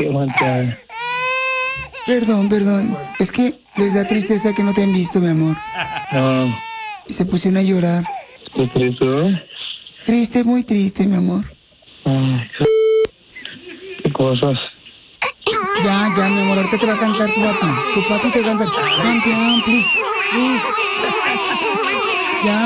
qué aguantar. Perdón. Es que les da tristeza que no te han visto, mi amor. No, Y se pusieron a llorar. ¿qué triste? Triste, muy triste, mi amor. Ay, qué cosas. Ya, mi amor, ahorita te va a cantar tu papi. Tu papi te va a cantar. Campeón, please. Ya.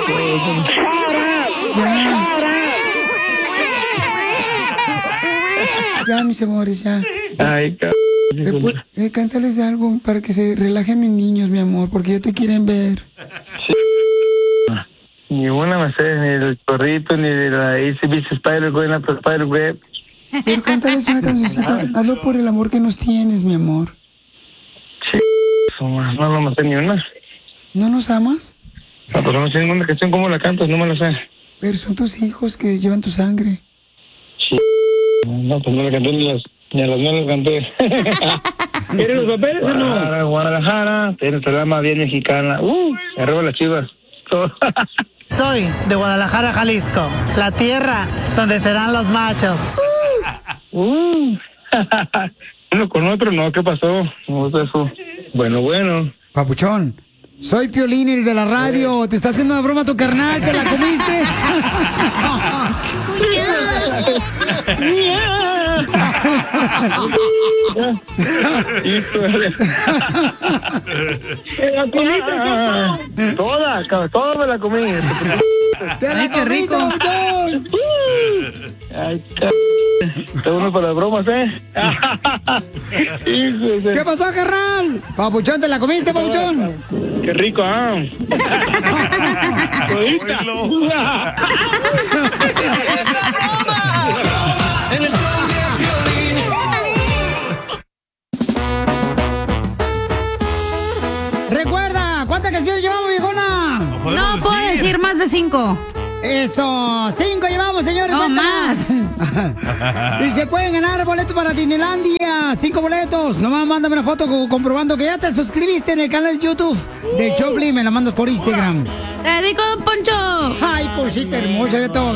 Ya, mis amores, ya. Ay, Cántales algo para que se relajen mis niños, mi amor, porque ya te quieren ver. Ni una me sé, ni del perrito, ni de la ACBC Spider-Web, ni Spider-Web. Pero cántales una cancioncita. Hazlo por el amor que nos tienes, mi amor. No me sé ni una. ¿No nos amas? No, pero no sé ninguna canción, ¿cómo la cantas? No me la sé. Pero son tus hijos que llevan tu sangre. No, pues no la canté ni a las no las canté. ¿Quieres los papeles o no? Guadalajara, tienes el alma bien mexicana. Arriba las Chivas. Soy de Guadalajara, Jalisco, la tierra donde serán los machos. Uno con otro, no, ¿qué pasó? No es eso. Bueno. Papuchón, soy Piolín, el de la radio. Te está haciendo una broma tu carnal, ¿te la comiste? Toda me la comí. ¡Te la comiste, Papuchón! Ay, está uno para las bromas, ¿Qué pasó, carnal? Papuchón, ¿te la comiste, Papuchón? Qué rico, Recuerda, ¿cuántas canciones llevamos, viejona? No puedo decir más de 5. Eso, 5 llevamos, señores. No más. Y se pueden ganar boletos para Disneylandia. 5 boletos. Nomás mándame una foto comprobando que ya te suscribiste en el canal de YouTube de Choplin. Me la mandas por Instagram. Te dedico, Don Poncho. Ay, cosita hermosa de todo.